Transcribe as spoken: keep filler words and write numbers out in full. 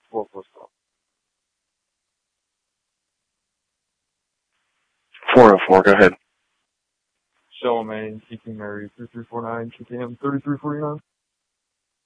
four four stop. four oh four, go ahead. Charlemagne, Seeking Mary, three three four nine, T K M thirty-three forty-nine.